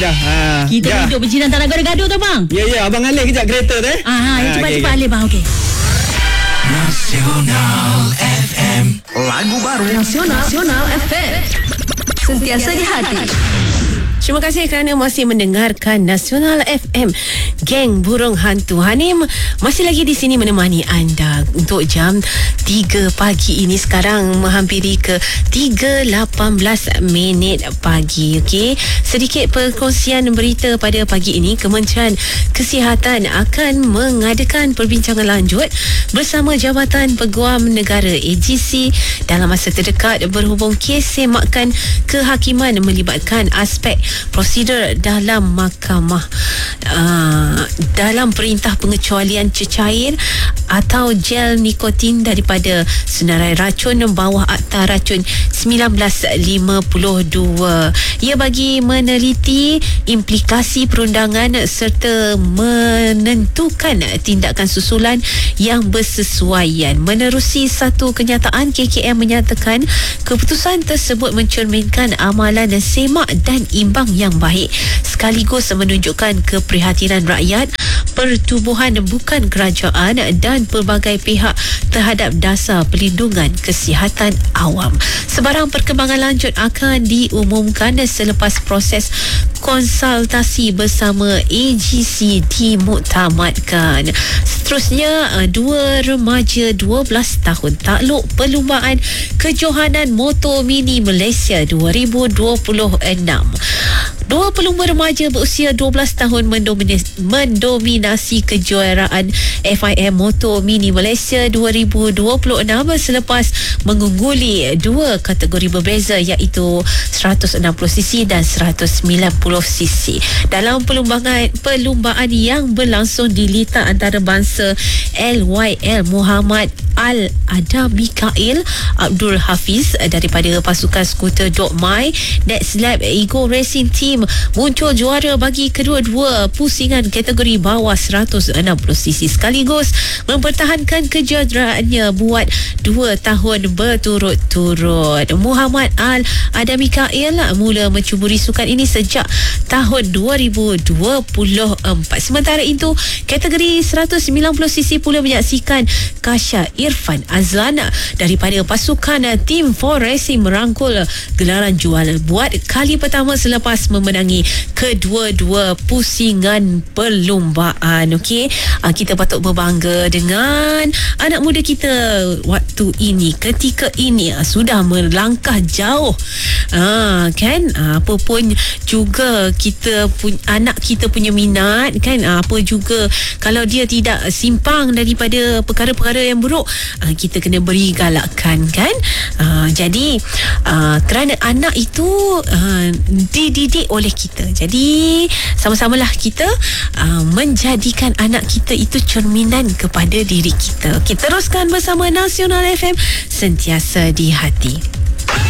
Kita duduk berjiran tak nak gaduh-gaduh tu bang. Ya, abang alih kejap kereta tu cepat-cepat alih bang. Okey. Nasional FM. Lagu baru Nasional FM. Sentiasa di hati. Terima kasih kerana masih mendengarkan Nasional FM. Geng Burung Hantu Hanim masih lagi di sini menemani anda untuk jam 3 pagi ini. Sekarang menghampiri ke 3.18 minit pagi. Okey, sedikit perkongsian berita pada pagi ini. Kementerian Kesihatan akan mengadakan perbincangan lanjut bersama Jabatan Peguam Negara AGC dalam masa terdekat berhubung kes semakan kehakiman melibatkan aspek prosedur dalam mahkamah dalam perintah pengecualian cecair atau gel nikotin daripada senarai racun bawah Akta Racun 1952. Ia bagi meneliti implikasi perundangan serta menentukan tindakan susulan yang bersesuaian. Menerusi satu kenyataan, KKM menyatakan keputusan tersebut mencerminkan amalan semak dan imbang yang baik sekaligus menunjukkan keprihatinan rakyat, pertubuhan bukan kerajaan dan pelbagai pihak terhadap dasar perlindungan kesihatan awam. Sebarang perkembangan lanjut akan diumumkan selepas proses konsultasi bersama AGC dimuktamadkan. Seterusnya, dua remaja 12 tahun takluk perlumbaan kejohanan motor mini Malaysia 2026. Dua pelumba remaja berusia 12 tahun mendominasi kejuaraan FIM Motor Mini Malaysia 2026 selepas mengungguli dua kategori berbeza iaitu 160cc dan 190cc. Dalam perlumbaan yang berlangsung di litar antarabangsa LYL, Muhammad Al-Adamikail Abdul Hafiz daripada pasukan skuter Dok Mai Next Lab Ego Racing Team muncul juara bagi kedua-dua pusingan kategori bawah 160cc sekaligus mempertahankan kejuaraannya buat 2 tahun berturut-turut. Muhammad Al-Adamikail mula mencuburi sukan ini sejak tahun 2024. Sementara itu, kategori 190cc pula menyaksikan Kasha Irfan Azlan daripada pasukan Team 4 Racing merangkul gelaran juara buat kali pertama selepas memenangi kedua-dua pusingan perlumbaan. Okey, kita patut berbangga dengan anak muda kita waktu ini, ketika ini sudah melangkah jauh. Kan, apa pun juga anak kita punya minat kan, apa juga kalau dia tidak simpang daripada perkara-perkara yang buruk, kita kena beri galakan kan. Jadi kerana anak itu dididik oleh kita, jadi sama-samalah kita menjadikan anak kita itu cerminan kepada diri kita. Kita teruskan bersama Nasional FM, sentiasa di hati.